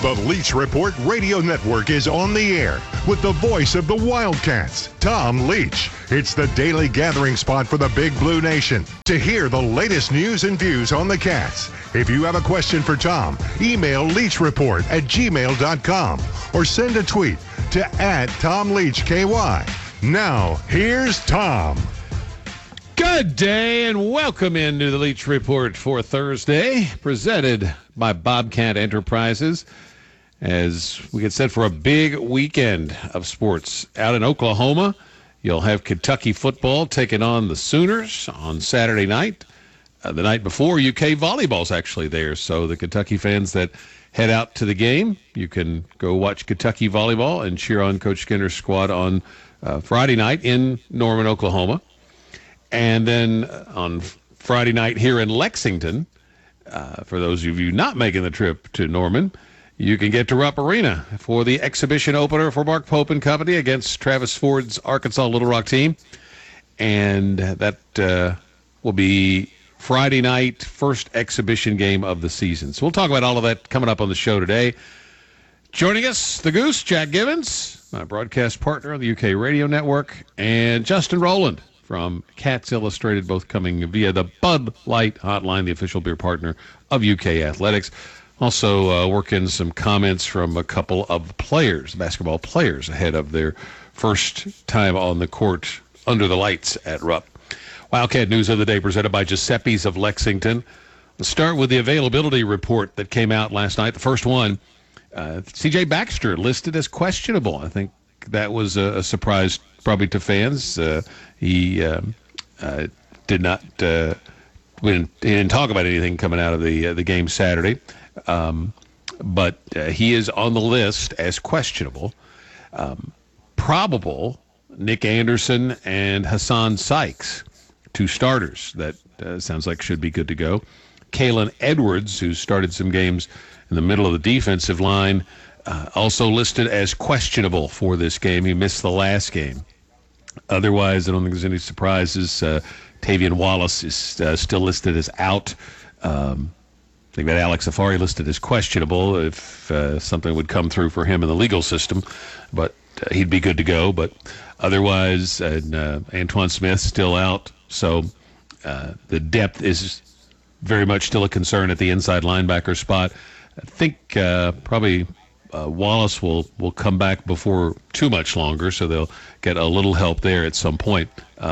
The Leach Report Radio Network is on the air with the voice of the Wildcats, Tom Leach. It's the daily gathering spot for the Big Blue Nation to hear the latest news and views on the Cats. If you have a question for Tom, email leachreport@gmail.com or send a tweet to @TomLeachKY. Now, here's Tom. Good day and welcome into the Leach Report for Thursday, presented by Bobcat Enterprises. As we get set for a big weekend of sports out in Oklahoma, you'll have Kentucky football taking on the Sooners on Saturday night. The night before, UK volleyball's actually there, so the Kentucky fans that head out to the game, you can go watch Kentucky volleyball and cheer on Coach Skinner's squad on Friday night in Norman, Oklahoma. And then on Friday night here in Lexington, for those of you not making the trip to Norman, you can get to Rupp Arena for the exhibition opener for Mark Pope and company against Travis Ford's Arkansas Little Rock team. And that will be Friday night, first exhibition game of the season. So we'll talk about all of that coming up on the show today. Joining us, the Goose, Jack Givens, my broadcast partner on the UK Radio Network, and Justin Rowland from Cats Illustrated, both coming via the Bud Light Hotline, the official beer partner of UK Athletics. Also working some comments from a couple of players, basketball players, ahead of their first time on the court under the lights at Rupp. Wildcat News of the Day presented by Giuseppe's of Lexington. Let's start with the availability report that came out last night. The first one, C.J. Baxter listed as questionable. I think that was a surprise probably to fans. He did not he didn't talk about anything coming out of the game Saturday, but he is on the list as questionable. Probable, Nick Anderson and Hassan Sykes, two starters that sounds like should be good to go. Kalen Edwards, who started some games in the middle of the defensive line, also listed as questionable for this game. He missed the last game. Otherwise, I don't think there's any surprises. Tavian Wallace is still listed as out. I think that Alex Afari listed as questionable if something would come through for him in the legal system, but he'd be good to go. But otherwise, Antoine Smith still out. So the depth is very much still a concern at the inside linebacker spot. I think probably Wallace will come back before too much longer, so they'll get a little help there at some point.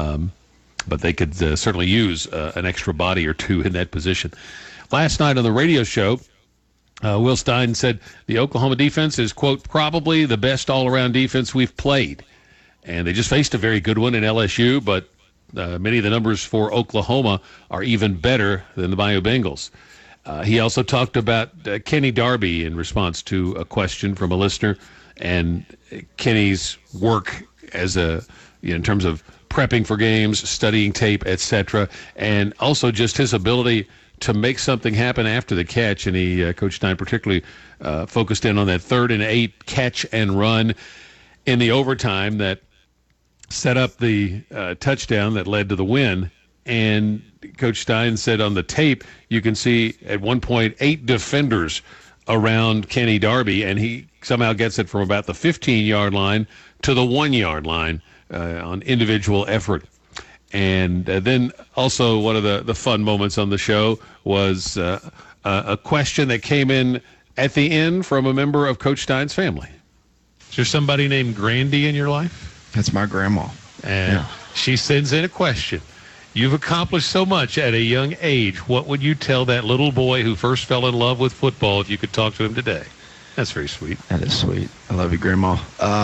But they could certainly use an extra body or two in that position. Last night on the radio show, Will Stein said the Oklahoma defense is, quote, probably the best all-around defense we've played. And they just faced a very good one in LSU, but many of the numbers for Oklahoma are even better than the Bayou Bengals. He also talked about Kenny Darby in response to a question from a listener, and Kenny's work as in terms of prepping for games, studying tape, etc., and also just his ability to make something happen after the catch. And he, Coach Stein particularly focused in on that 3rd and 8 catch and run in the overtime that set up the touchdown that led to the win. And Coach Stein said on the tape, you can see at one point 8 defenders around Kenny Darby, and he somehow gets it from about the 15-yard line to the 1-yard line on individual effort. And then also one of the fun moments on the show was a question that came in at the end from a member of Coach Stein's family. Is there somebody named Grandy in your life? That's my grandma. And she sends in a question. You've accomplished so much at a young age. What would you tell that little boy who first fell in love with football if you could talk to him today? That's very sweet. That is sweet. I love you, Grandma.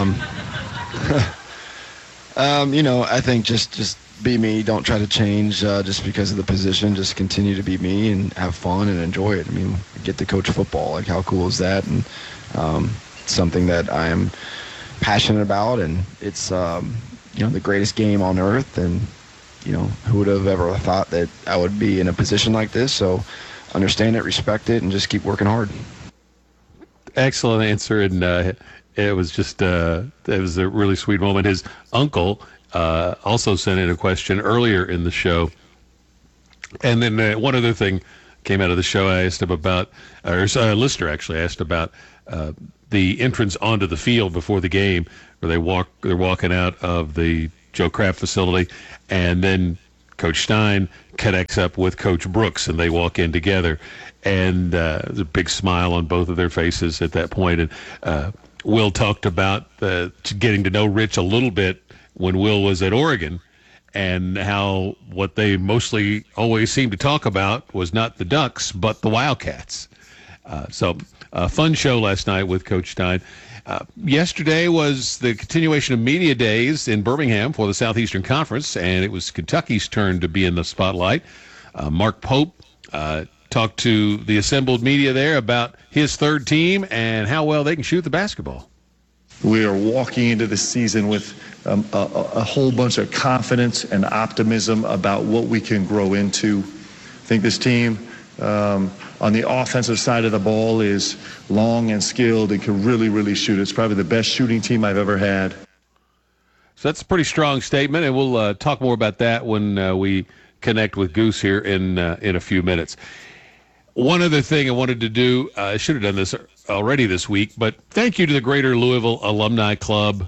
I think just be me. Don't try to change just because of the position. Just continue to be me and have fun and enjoy it. I mean, get to coach football. Like, how cool is that? And something that I am passionate about, and it's the greatest game on earth. And who would have ever thought that I would be in a position like this? So understand it, respect it, and just keep working hard. Excellent answer, and it was just it was a really sweet moment. His uncle also sent in a question earlier in the show, and then one other thing came out of the show, I asked him about, or a listener actually asked about the entrance onto the field before the game, where they're walking out of the Joe Kraft facility, and then Coach Stein connects up with Coach Brooks, and they walk in together. And there's a big smile on both of their faces at that point. And Will talked about getting to know Rich a little bit when Will was at Oregon, and how what they mostly always seemed to talk about was not the Ducks, but the Wildcats. So a fun show last night with Coach Stein. Yesterday was the continuation of media days in Birmingham for the Southeastern Conference, and it was Kentucky's turn to be in the spotlight. Mark Pope talked to the assembled media there about his third team and how well they can shoot the basketball. We are walking into the season with a whole bunch of confidence and optimism about what we can grow into. I think this team on the offensive side of the ball is long and skilled and can really, really shoot. It's probably the best shooting team I've ever had. So that's a pretty strong statement, and we'll talk more about that when we connect with Goose here in a few minutes. One other thing I wanted to do, I should have done this already this week, but thank you to the Greater Louisville Alumni Club.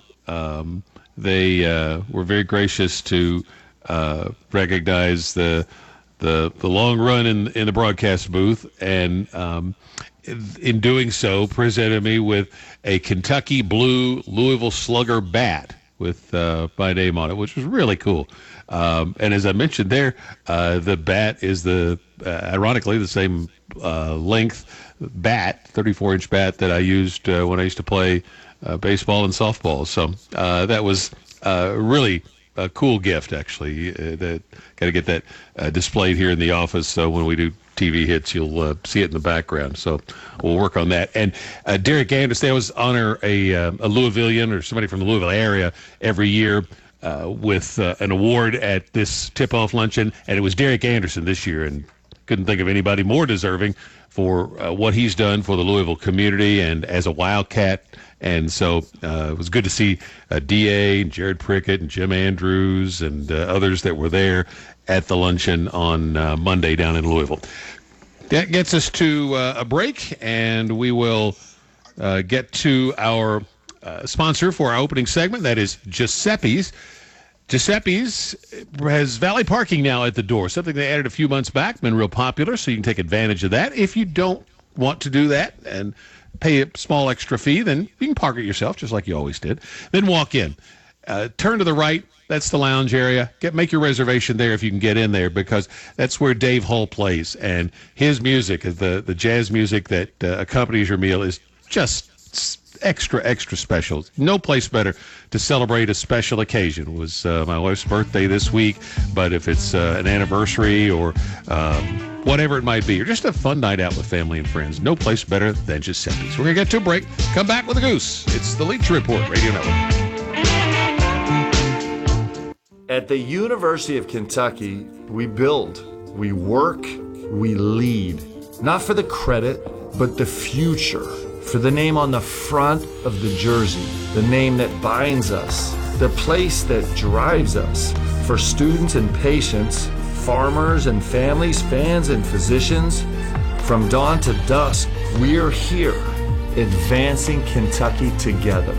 They were very gracious to recognize the long run in the broadcast booth, and in doing so, presented me with a Kentucky Blue Louisville Slugger bat with my name on it, which was really cool. And as I mentioned there, the bat is ironically the same length bat, 34-inch bat that I used when I used to play baseball and softball. So that was really a cool gift, actually. Got to get that displayed here in the office, so when we do TV hits, you'll see it in the background. So we'll work on that. And Derek Anderson, they always honor a Louisvillian or somebody from the Louisville area every year with an award at this tip-off luncheon, and it was Derek Anderson this year, and couldn't think of anybody more deserving for what he's done for the Louisville community and as a Wildcat. And so it was good to see D.A., and Jared Prickett, and Jim Andrews, and others that were there at the luncheon on Monday down in Louisville. That gets us to a break, and we will get to our sponsor for our opening segment. That is Giuseppe's. Giuseppe's has valet parking now at the door, something they added a few months back, been real popular, so you can take advantage of that. If you don't want to do that and pay a small extra fee, then you can park it yourself, just like you always did. Then walk in. Turn to the right. That's the lounge area. Make your reservation there if you can get in there, because that's where Dave Hull plays. And his music, the jazz music that accompanies your meal, is just extra special. No place better to celebrate a special occasion. It was my wife's birthday this week, but if it's an anniversary or whatever it might be, or just a fun night out with family and friends, no place better than Giuseppe's. We're going to get to a break. Come back with a Goose. It's the Leach Report Radio Network. At the University of Kentucky, we build, we work, we lead. Not for the credit, but the future. For the name on the front of the jersey, the name that binds us, the place that drives us. For students and patients, farmers and families, fans and physicians, from dawn to dusk, we're here, advancing Kentucky together.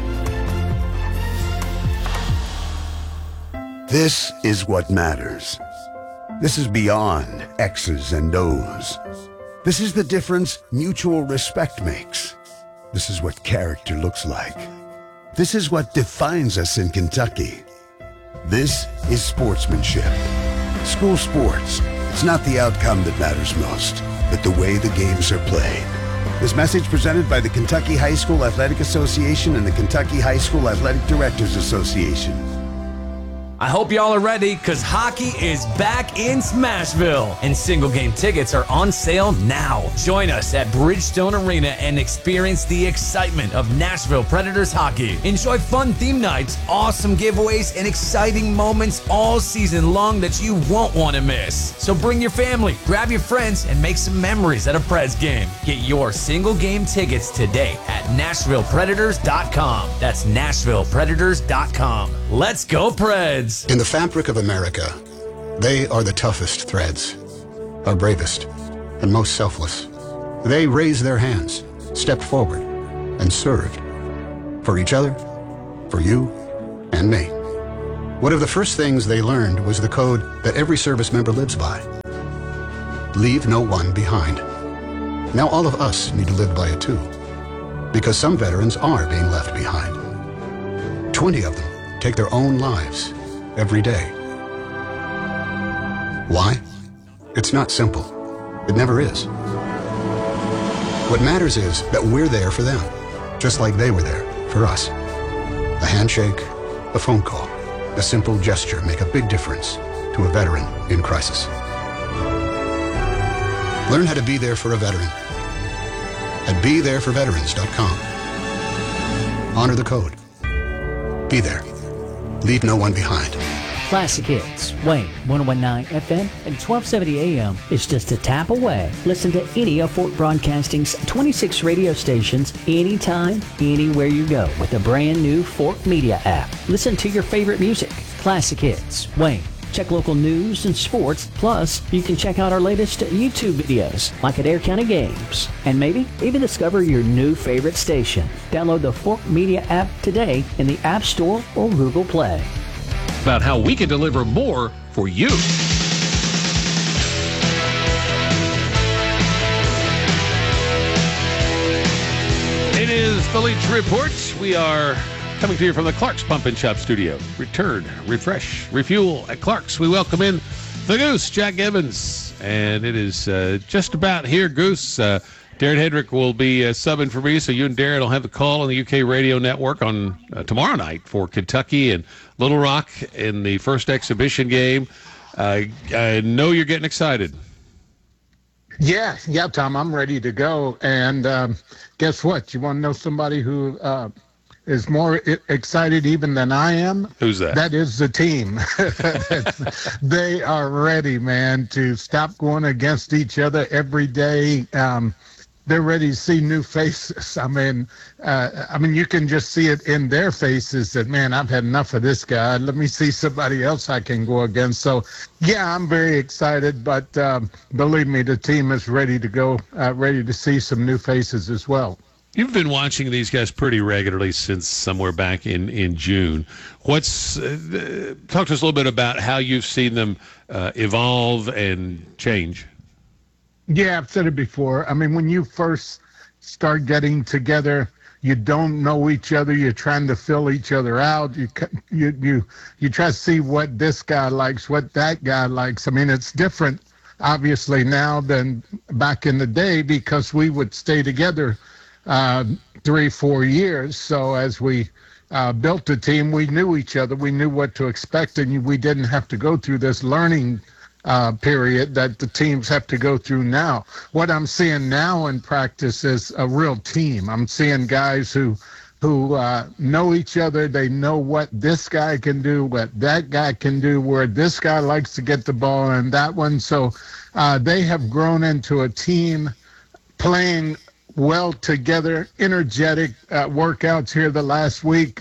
This is what matters. This is beyond X's and O's. This is the difference mutual respect makes. This is what character looks like. This is what defines us in Kentucky. This is sportsmanship. School sports, it's not the outcome that matters most, but the way the games are played. This message presented by the Kentucky High School Athletic Association and the Kentucky High School Athletic Directors Association. I hope y'all are ready, because hockey is back in Smashville, and single game tickets are on sale now. Join us at Bridgestone Arena and experience the excitement of Nashville Predators hockey. Enjoy fun theme nights, awesome giveaways, and exciting moments all season long that you won't want to miss. So bring your family, grab your friends, and make some memories at a Preds game. Get your single game tickets today at NashvillePredators.com. That's NashvillePredators.com. Let's go, Preds! In the fabric of America, they are the toughest threads, our bravest, and most selfless. They raised their hands, stepped forward, and served. For each other, for you, and me. One of the first things they learned was the code that every service member lives by. Leave no one behind. Now all of us need to live by it too, because some veterans are being left behind. 20 of them take their own lives every day. Why? It's not simple. It never is. What matters is that we're there for them, just like they were there for us. A handshake, a phone call, a simple gesture make a big difference to a veteran in crisis. Learn how to be there for a veteran at BeThereForVeterans.com. Honor the code. Be there. Leave no one behind. Classic Hits, Wayne, 101.9 FM and 1270 AM is just a tap away. Listen to any of Fort Broadcasting's 26 radio stations anytime, anywhere you go with the brand new Fort Media app. Listen to your favorite music. Classic Hits, Wayne. Check local news and sports. Plus, you can check out our latest YouTube videos, like at Adair County Games. And maybe even discover your new favorite station. Download the Fort Media app today in the App Store or Google Play. About how we can deliver more for you. It is the Leach Report. We are coming to you from the Clark's Pump and Shop studio. Return, refresh, refuel at Clark's. We welcome in the Goose, Jack Evans. And it is just about here, Goose. Darren Hedrick will be subbing for me, so you and Darren will have the call on the UK radio network on tomorrow night for Kentucky and Little Rock in the first exhibition game. I know you're getting excited. Yeah, Tom, I'm ready to go. And guess what? You want to know somebody who is more excited even than I am? Who's that? That is the team. They are ready, man, to stop going against each other every day. They're ready to see new faces. I mean, you can just see it in their faces that, man, I've had enough of this guy. Let me see somebody else I can go against. So, yeah, I'm very excited. But believe me, the team is ready to go, ready to see some new faces as well. You've been watching these guys pretty regularly since somewhere back in June. Talk to us a little bit about how you've seen them evolve and change. Yeah, I've said it before. I mean, when you first start getting together, you don't know each other. You're trying to fill each other out. You try to see what this guy likes, what that guy likes. I mean, it's different, obviously, now than back in the day because we would stay together 3-4 years. So as we built the team, we knew each other. We knew what to expect, and we didn't have to go through this learning period that the teams have to go through now. What I'm seeing now in practice is a real team. I'm seeing guys who know each other. They know what this guy can do, what that guy can do, where this guy likes to get the ball and that one. So they have grown into a team playing well together, energetic workouts here the last week.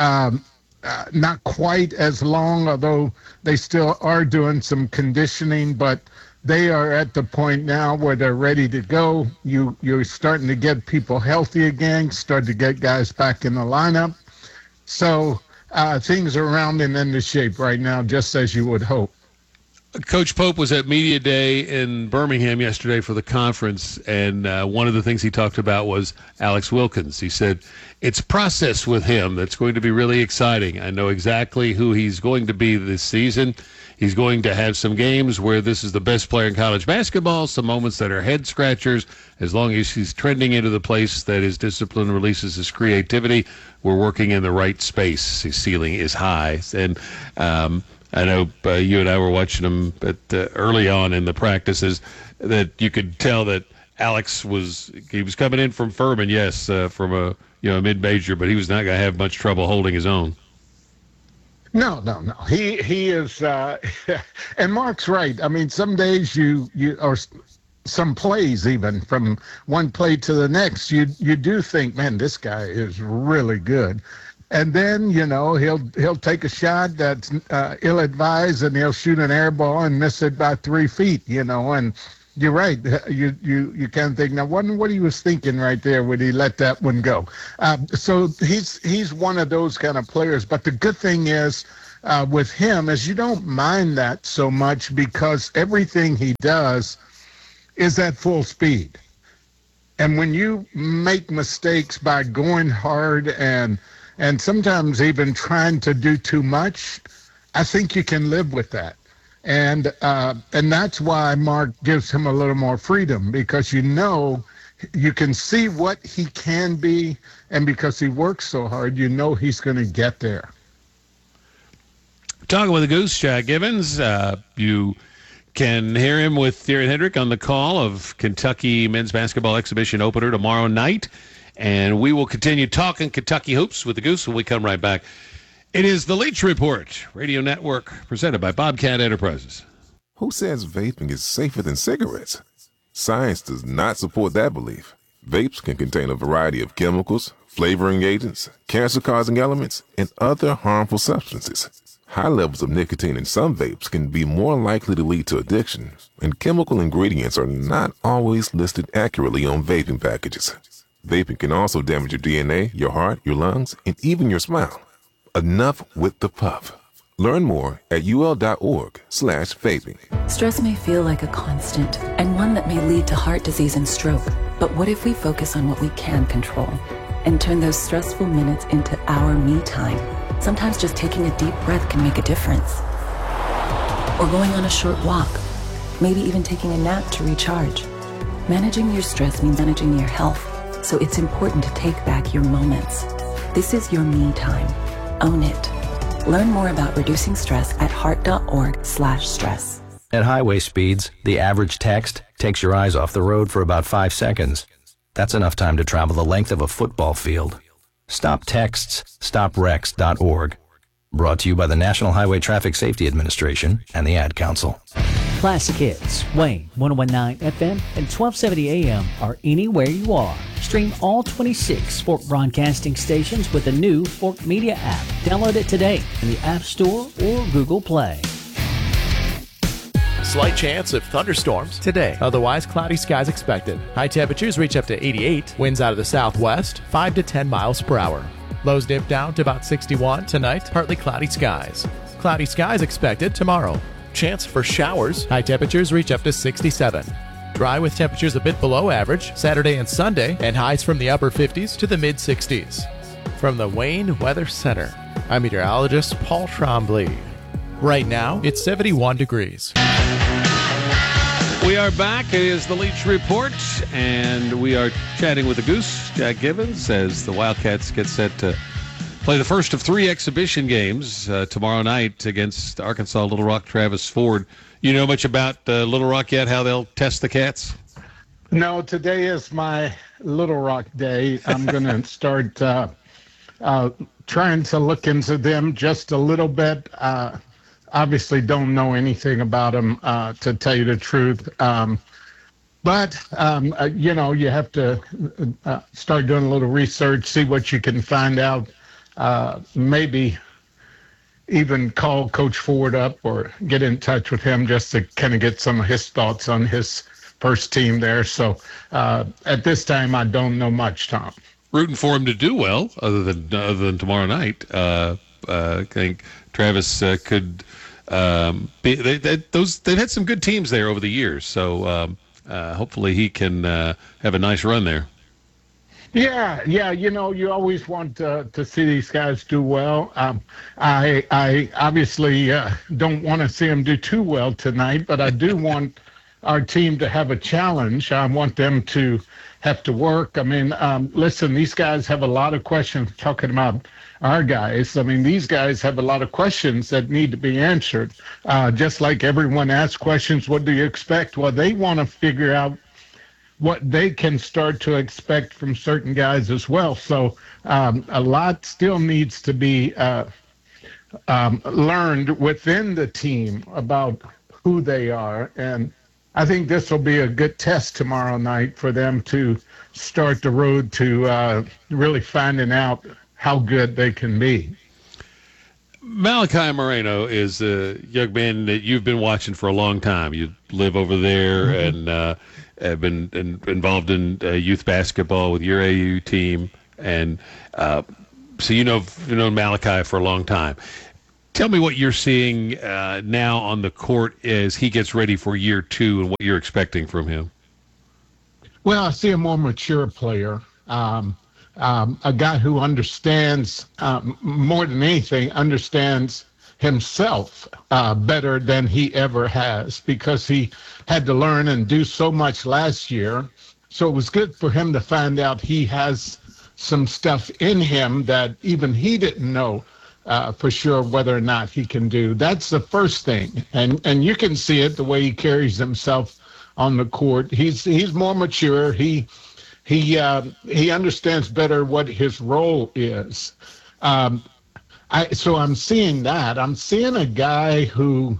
Not quite as long, although they still are doing some conditioning, but they are at the point now where they're ready to go. You're starting to get people healthy again, start to get guys back in the lineup. So things are rounding into shape right now, just as you would hope. Coach Pope was at Media Day in Birmingham yesterday for the conference, and one of the things he talked about was Alex Wilkins. He said, it's process with him that's going to be really exciting. I know exactly who he's going to be this season. He's going to have some games where this is the best player in college basketball, some moments that are head scratchers. As long as he's trending into the place that his discipline releases his creativity, we're working in the right space. His ceiling is high. And I know you and I were watching him early on in the practices that you could tell that Alex was coming in from Furman, yes, from a mid-major, but he was not going to have much trouble holding his own. No. He is, and Mark's right. I mean, some days or some plays even from one play to the next, you do think, man, this guy is really good. And then, he'll take a shot that's ill-advised, and he'll shoot an air ball and miss it by 3 feet, and you're right. You can't think. Now, wonder what he was thinking right there when he let that one go. So he's one of those kind of players. But the good thing is with him is you don't mind that so much because everything he does is at full speed. And when you make mistakes by going hard and sometimes even trying to do too much, I think you can live with that. And that's why Mark gives him a little more freedom, because you can see what he can be, and because he works so hard, he's going to get there. Talking with the Goose, Jack Gibbons. You can hear him with Darren Hendrick on the call of Kentucky men's basketball exhibition opener tomorrow night. And we will continue talking Kentucky hoops with the Goose when we come right back. It is the Leach Report, Radio Network, presented by Bobcat Enterprises. Who says vaping is safer than cigarettes? Science does not support that belief. Vapes can contain a variety of chemicals, flavoring agents, cancer-causing elements, and other harmful substances. High levels of nicotine in some vapes can be more likely to lead to addiction, and chemical ingredients are not always listed accurately on vaping packages. Vaping can also damage your DNA, your heart, your lungs, and even your smile. Enough with the puff. Learn more at ul.org/vaping. Stress may feel like a constant and one that may lead to heart disease and stroke. But what if we focus on what we can control and turn those stressful minutes into our me time? Sometimes just taking a deep breath can make a difference. Or going on a short walk, maybe even taking a nap to recharge. Managing your stress means managing your health, so it's important to take back your moments. This is your me time. Own it. Learn more about reducing stress at heart.org/stress. At highway speeds, the average text takes your eyes off the road for about 5 seconds. That's enough time to travel the length of a football field. Stop texts, stopwrecks.org. Brought to you by the National Highway Traffic Safety Administration and the Ad Council. Classic hits, Wayne, 101.9 FM and 1270 AM are anywhere you are. Stream all 26 Fork Broadcasting stations with the new Fork Media app. Download it today in the App Store or Google Play. Slight chance of thunderstorms today. Otherwise, cloudy skies expected. High temperatures reach up to 88. Winds out of the southwest, 5 to 10 miles per hour. Lows dip down to about 61 tonight. Partly cloudy skies. Cloudy skies expected tomorrow. Chance for showers. High temperatures reach up to 67. Dry with temperatures a bit below average Saturday and Sunday, and highs from the upper 50s to the mid 60s. From the Wayne Weather Center, I'm meteorologist Paul Trombley. Right now, it's 71 degrees. We are back. It is the Leach Report, and we are chatting with the Goose, Jack Gibbons, as the Wildcats get set to play the first of 3 exhibition games tomorrow night against Arkansas Little Rock Travis Ford. You know much about Little Rock yet, how they'll test the Cats? No, today is my Little Rock day. I'm going to start trying to look into them just a little bit. Obviously don't know anything about them, to tell you the truth. But you have to start doing a little research, see what you can find out. Maybe even call Coach Ford up or get in touch with him just to kind of get some of his thoughts on his first team there. So at this time, I don't know much, Tom. Rooting for him to do well, other than tomorrow night. I think Travis could be. They've had some good teams there over the years, so hopefully he can have a nice run there. Yeah. You always want to see these guys do well. I obviously don't want to see them do too well tonight, but I do want our team to have a challenge. I want them to have to work. I mean, listen, these guys have a lot of questions, talking about our guys. I mean, these guys have a lot of questions that need to be answered. Just like everyone asks questions, what do you expect? Well, they want to figure out what they can start to expect from certain guys as well. So a lot still needs to be learned within the team about who they are. And I think this will be a good test tomorrow night for them to start the road to really finding out how good they can be. Malachi Moreno is a young man that you've been watching for a long time. You live over there and have been involved in youth basketball with your AU team, and so you've known Malachi for a long time. Tell me what you're seeing now on the court as he gets ready for year 2 and what you're expecting from him. Well, I see a more mature player, a guy who understands, more than anything, understands himself better than he ever has, because he had to learn and do so much last year. So it was good for him to find out he has some stuff in him that even he didn't know for sure whether or not he can do. That's the first thing. And you can see it the way he carries himself on the court. He's more mature. He understands better what his role is. So I'm seeing that. I'm seeing a guy who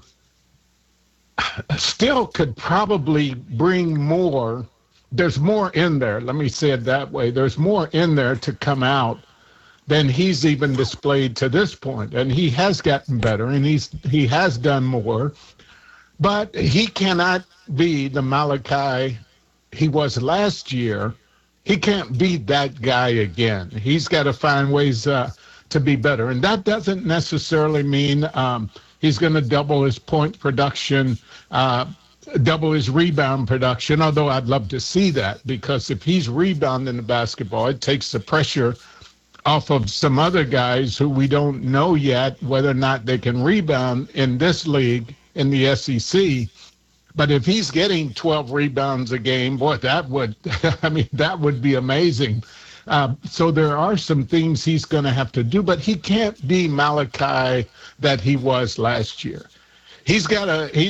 still could probably bring more. There's more in there. Let me say it that way. There's more in there to come out than he's even displayed to this point. And he has gotten better, and he has done more. But he cannot be the Malachi he was last year. He can't be that guy again. He's got to find ways to be better. And that doesn't necessarily mean he's going to double his point production, double his rebound production, although I'd love to see that, because if he's rebounding the basketball, it takes the pressure off of some other guys who we don't know yet whether or not they can rebound in this league, in the SEC. But if he's getting 12 rebounds a game, boy, that would be amazing. So there are some things he's going to have to do, but he can't be Malachi that he was last year. He's got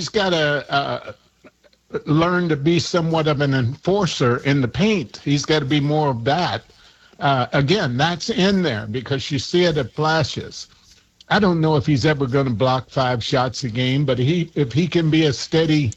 to learn to be somewhat of an enforcer in the paint. He's got to be more of that. Again, that's in there because you see it at flashes. I don't know if he's ever going to block 5 shots a game, but if he can be a steady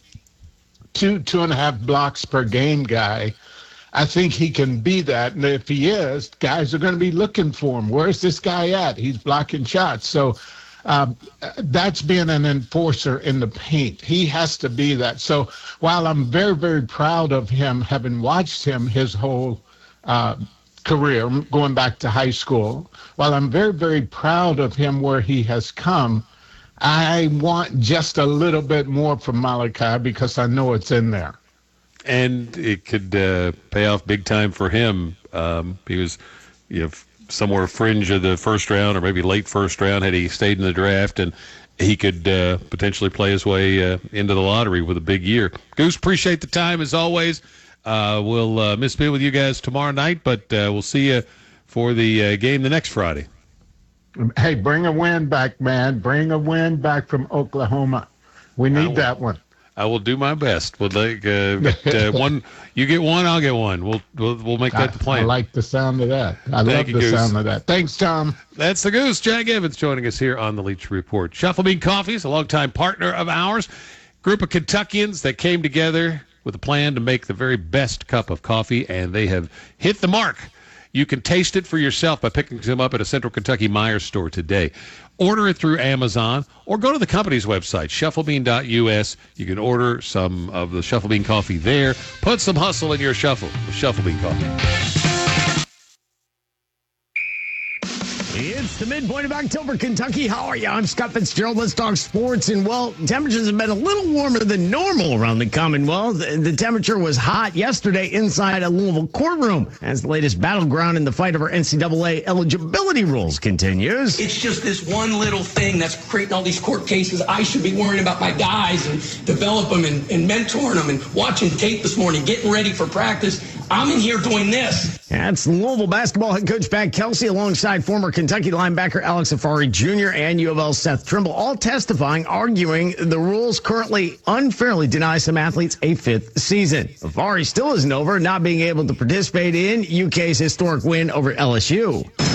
2.5 blocks per game guy, I think he can be that. And if he is, guys are going to be looking for him. Where's this guy at? He's blocking shots. So that's being an enforcer in the paint. He has to be that. So while I'm very, very proud of him, having watched him his whole career, going back to high school, while I'm very, very proud of him where he has come, I want just a little bit more from Malachi because I know it's in there. And it could pay off big time for him. He was, somewhere fringe of the first round or maybe late first round had he stayed in the draft, and he could potentially play his way into the lottery with a big year. Goose, appreciate the time as always. We'll miss being with you guys tomorrow night, but we'll see you for the game the next Friday. Hey, bring a win back, man. Bring a win back from Oklahoma. We need that one. I will do my best. We'll one. You get one, I'll get one. We'll make that the plan. I like the sound of that. I love the sound of that. Thanks, Tom. That's the Goose. Jack Evans joining us here on the Leach Report. Shuffle Bean Coffee is a longtime partner of ours. Group of Kentuckians that came together with a plan to make the very best cup of coffee, and they have hit the mark. You can taste it for yourself by picking them up at a Central Kentucky Myers store today. Order it through Amazon or go to the company's website, shufflebean.us. You can order some of the Shuffle Bean coffee there. Put some hustle in your shuffle with Shuffle Bean coffee. It's the midpoint of October, Kentucky. How are you? I'm Scott Fitzgerald. Let's talk sports. And, well, temperatures have been a little warmer than normal around the Commonwealth. The temperature was hot yesterday inside a Louisville courtroom as the latest battleground in the fight over NCAA eligibility rules continues. It's just this one little thing that's creating all these court cases. I should be worrying about my guys and develop them and mentoring them and watching tape this morning, getting ready for practice. I'm in here doing this. That's Louisville basketball head coach Pat Kelsey alongside former Kentucky linebacker Alex Afari Jr. and U of L Seth Trimble, all testifying, arguing the rules currently unfairly deny some athletes a 5th season. Afari still isn't over not being able to participate in UK's historic win over LSU.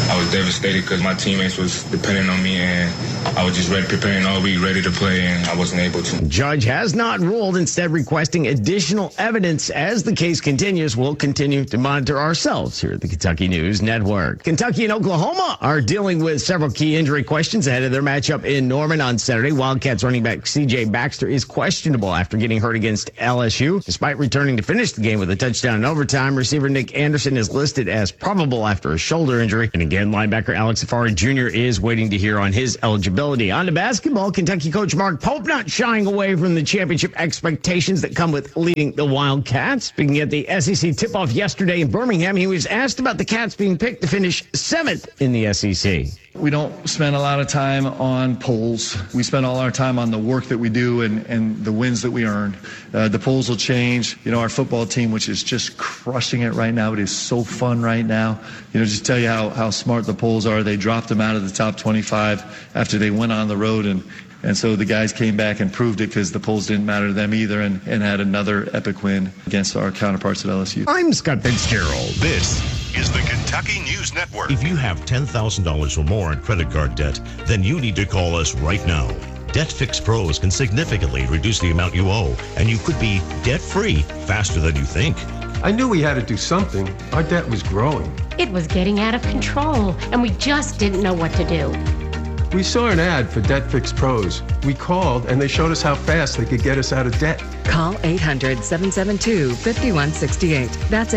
I was devastated because my teammates was depending on me, and I was just preparing all week, ready to play, and I wasn't able to. Judge has not ruled, instead requesting additional evidence. As the case continues, we'll continue to monitor ourselves here at the Kentucky News Network. Kentucky and Oklahoma are dealing with several key injury questions ahead of their matchup in Norman on Saturday. Wildcats running back C.J. Baxter is questionable after getting hurt against LSU. Despite returning to finish the game with a touchdown in overtime, receiver Nick Anderson is listed as probable after a shoulder injury. And again, linebacker Alex Safari Jr. is waiting to hear on his eligibility. On to basketball, Kentucky coach Mark Pope not shying away from the championship expectations that come with leading the Wildcats. Speaking at the SEC tip-off yesterday in Birmingham, he was asked about the Cats being picked to finish 7th in the SEC. We don't spend a lot of time on polls. We spend all our time on the work that we do and the wins that we earn. The polls will change. Our football team, which is just crushing it right now. It is so fun right now. Just tell you how smart the polls are. They dropped them out of the top 25 after they went on the road, and so the guys came back and proved it because the polls didn't matter to them either, and had another epic win against our counterparts at LSU. I'm Scott Fitzgerald. This is the Kentucky News Network. If you have $10,000 or more in credit card debt, then you need to call us right now. Debt Fix Pros can significantly reduce the amount you owe, and you could be debt-free faster than you think. I knew we had to do something. Our debt was growing. It was getting out of control, and we just didn't know what to do. We saw an ad for Debt Fix Pros. We called, and they showed us how fast they could get us out of debt. Call 800-772-5168. That's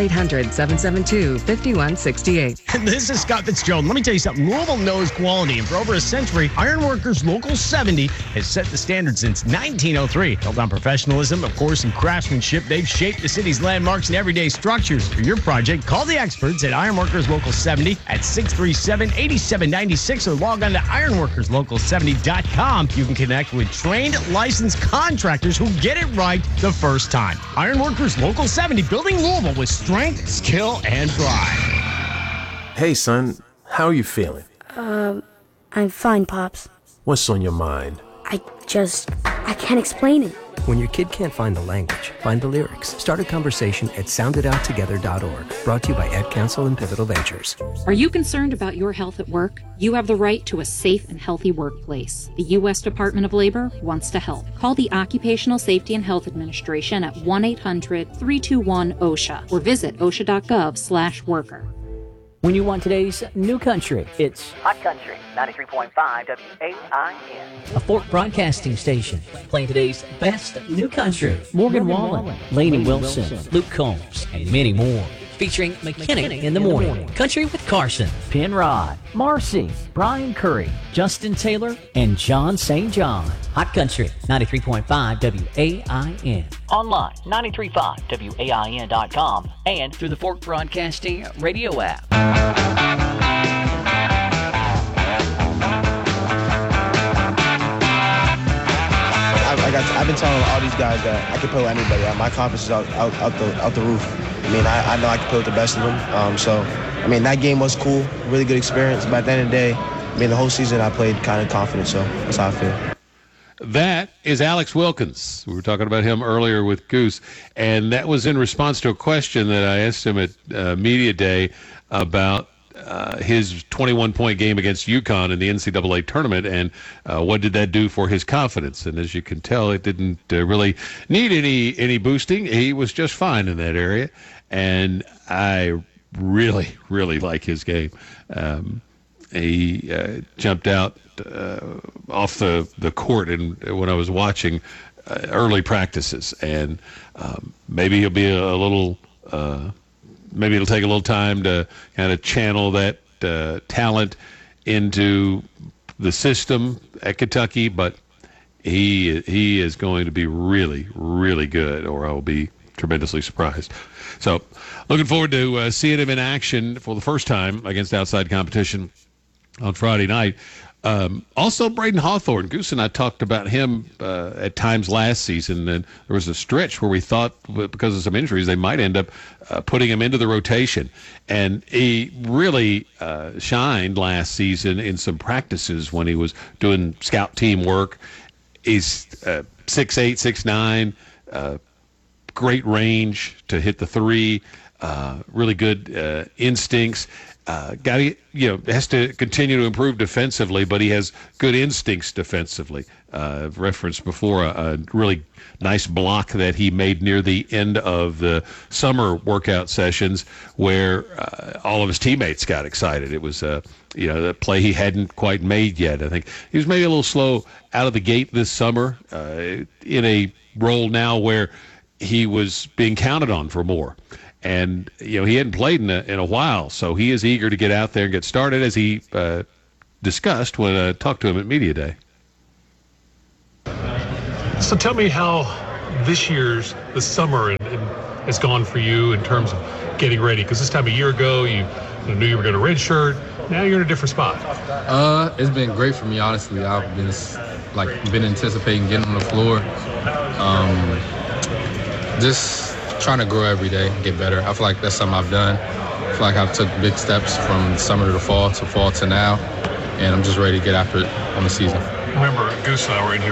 800-772-5168. This is Scott Fitzgerald. Let me tell you something. Louisville knows quality, and for over a century, Ironworkers Local 70 has set the standard since 1903. Built on professionalism, of course, and craftsmanship, they've shaped the city's landmarks and everyday structures. For your project, call the experts at Ironworkers Local 70 at 637-8796 or log on to ironworkerslocal70.com. You can connect with trained, licensed contractors who get it right the first time. Ironworkers Local 70, building Louisville with strength, skill, and pride. Hey, son, how are you feeling? I'm fine, Pops. What's on your mind? I can't explain it. When your kid can't find the language, find the lyrics. Start a conversation at sounditouttogether.org. Brought to you by Ad Council and Pivotal Ventures. Are you concerned about your health at work? You have the right to a safe and healthy workplace. The U.S. Department of Labor wants to help. Call the Occupational Safety and Health Administration at 1-800-321-OSHA or visit osha.gov/worker. When you want today's new country, it's Hot Country, 93.5 WAIN. a Fort Broadcasting station playing today's best new country. Morgan Wallen, Lainey Wilson, Luke Combs, and many more. Featuring McKinnon in the morning, Country with Carson, Penrod, Marcy, Brian Curry, Justin Taylor, and John St. John. Hot Country, 93.5 WAIN. Online, 935wain.com and through the Fort Broadcasting radio app. I've been telling all these guys that I can play with anybody. My confidence is out the roof. I mean, I know I can play with the best of them. That game was cool, really good experience. But at the end of the day, the whole season I played kind of confident, so that's how I feel. That is Alex Wilkins. We were talking about him earlier with Goose, and that was in response to a question that I asked him at Media Day about his 21-point game against UConn in the NCAA tournament, and what did that do for his confidence? And as you can tell, it didn't really need any boosting. He was just fine in that area, and I really, really like his game. He jumped out off the court when I was watching early practices, and maybe he'll be a little maybe it'll take a little time to kind of channel that talent into the system at Kentucky, but he is going to be really, really good, or I'll be tremendously surprised. So looking forward to seeing him in action for the first time against outside competition on Friday night. Also, Braden Hawthorne. Goose and I talked about him at times last season, and there was a stretch where we thought, because of some injuries, they might end up putting him into the rotation. And he really shined last season in some practices when he was doing scout team work. He's 6'8", 6'9", great range to hit the three. really good instincts. Has to continue to improve defensively, but he has good instincts defensively. I've referenced before a really nice block that he made near the end of the summer workout sessions where all of his teammates got excited. It was the play he hadn't quite made yet. I think he was maybe a little slow out of the gate this summer in a role now where he was being counted on for more. And, he hadn't played in a while, so he is eager to get out there and get started, as he discussed when I talked to him at Media Day. So tell me how the summer has gone for you in terms of getting ready, because this time a year ago you knew you were going to redshirt. Now you're in a different spot. It's been great for me, honestly. I've been anticipating getting on the floor. Just trying to grow every day, get better. I feel like that's something I've done. I feel like I've took big steps from summer to fall to now, and I'm just ready to get after it on the season. Remember, Goose and I were in here